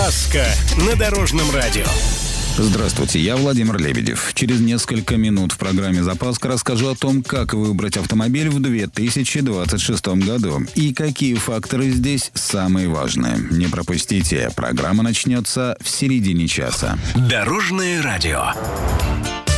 Запаска на Дорожном радио. Здравствуйте, я Владимир Лебедев. Через несколько минут в программе «Запаска» расскажу о том, как выбрать автомобиль в 2026 году и какие факторы здесь самые важные. Не пропустите, программа начнется в середине часа. Дорожное радио.